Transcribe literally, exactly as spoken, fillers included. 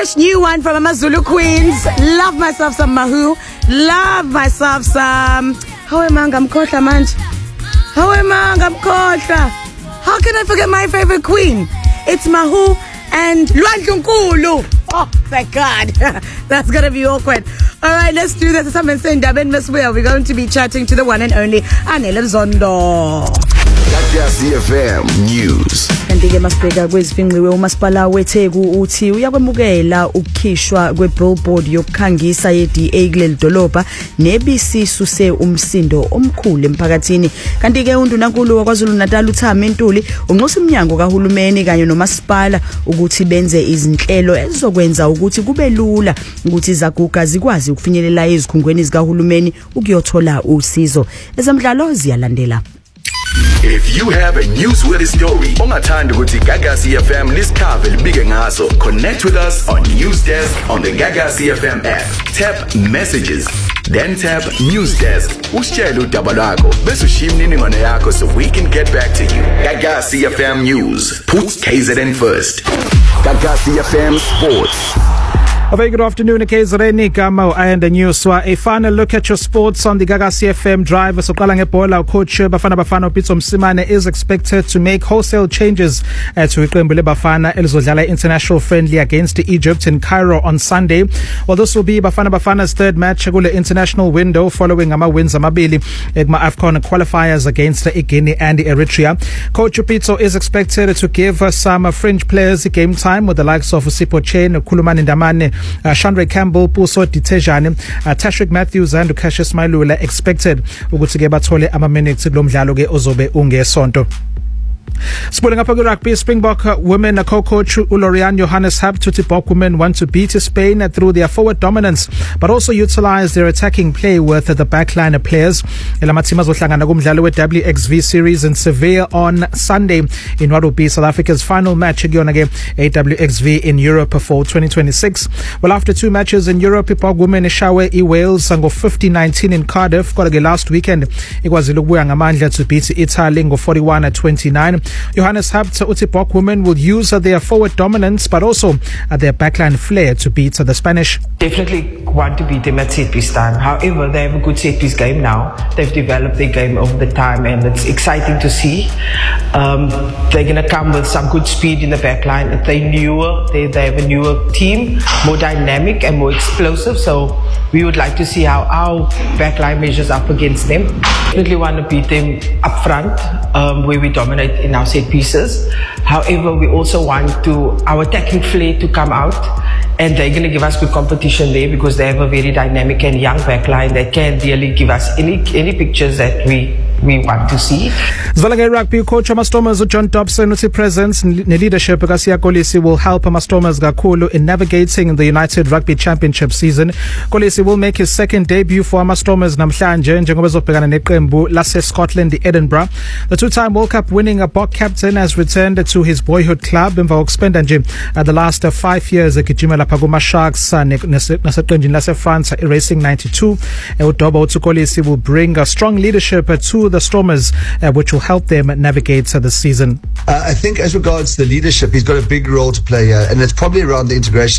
fresh new one from Amazulu Queens. Love myself some Mahu. Love myself some... How am I ngamkhohlwa manje? How am I ngamkhohlwa? How can I forget my favorite queen? It's Mahu and Lwandle Nkulu. Oh, thank God. That's going to be awkward. All right, let's do this. Someone saying, Dabin Miss Will, we're going to be chatting to the one and only Anele Zondo. Gagasi F M News. Kanti-ke masibheka kwezifinqiwe umasipala weTheku uthi uyakwemukela ukukhishwa kweBillboard yokukhangisa ye-D A kuleli dolobha nebisisuse umsindo omkhulu emphakathini. Kanti-ke undunankulu waKwaZulu Natal uThami Ntuli unxusa iminyango kahulumeni kanye nomasipala ukuthi benze izinhlelo ezizokwenza ukuthi kube lula ukuthi izaguga zikwazi ukufinyelela ezikhungweni zikahulumeni ukuyothola usizo. Ezemidlalo ziyalandela. If you have a newsworthy story, ongathanda ukuthi Gagasi F M lisikhave libike ngaso, connect with us on News Desk on the Gagasi F M app. Tap Messages, then tap News Desk. Usitshele udaba lwakho bese ushiya imininingwane yakho so we can get back to you. Gagasi F M News, put K Z N first. Gagasi F M Sports. A very good afternoon, K Z N Gamo and the news. A final look at your sports on the Gagasi F M drive. So Kalange Bola coach Bafana Bafana Pitso Msimane is expected to make wholesale changes uh, to Iqembu Bafana elizodlala international friendly against Egypt in Cairo on Sunday. Well, this will be Bafana Bafana's third match kule international window following ama wins amabili egma AFCON qualifiers against Guinea and Eritrea. Coach Pitso is expected to give uh, some uh, fringe players game time with the likes of Sipho Chen, Kulumani Ndamane, Uh, Chandra Campbell, Puso Ditejane, uh, Tashrik Matthews and Cassius Mailula expected ukuthi ke bathole ama minutes kulo mdlalo ke ozobe ungesonto. Sporting up a rugby, Springbok uh, women uh, co-coach Ulorian Johannes Hab Tutibok women want to beat Spain uh, through their forward dominance, but also utilize their attacking play with uh, the backline players. Elamatima zohlangana kumdlalo we W X V series in Seville on Sunday in what will be South Africa's final match again A W X V in Europe for twenty twenty-six. Well, after two matches in Europe, Springbok women shawe e Wales ngo fifty nineteen in Cardiff. Kodwa last weekend ikwazi ukubuya ngamandla to beat Italy ngo forty-one twenty-nine. Johannes Habt Utibok women will use uh, their forward dominance but also uh, their backline flair to beat uh, the Spanish. Definitely want to beat them at set piece time. However, they have a good set piece game now. They've developed their game over the time and it's exciting to see. Um, they're going to come with some good speed in the backline. They're newer, they, they have a newer team, more dynamic and more explosive. So we would like to see how our backline measures up against them. Definitely want to beat them up front um, where we dominate in our set pieces. However, we also want to our attacking flair to come out, and they're going to give us good competition there because they have a very dynamic and young backline that can really give us any any pictures that we we want to see. Zvalage rugby coach Amastormers John Dobson with presence and leadership Gagasi Kolisi will help Amastormers Gakulu in navigating the United Rugby Championship season. Kolisi will make his second debut for Amastormers namhlanje njengoba ezobhekana neqembu lase Scotland Edinburgh. The two-time World Cup winning Bok captain has returned to his boyhood club emva kokuspenda nje the last uh, five years egijima lapha kuma Sharks naseqenjini lase France Racing ninety-two. Udobo Kolisi will bring a strong leadership to the Stormers uh, which will help them navigate uh, the season. Uh, I think as regards the leadership, he's got a big role to play here, and it's probably around the integration